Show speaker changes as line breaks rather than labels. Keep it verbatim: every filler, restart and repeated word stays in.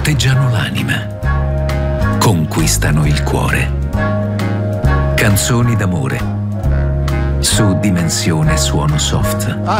corteggiano l'anima, conquistano il cuore. Canzoni d'amore su Dimensione Suono Soft.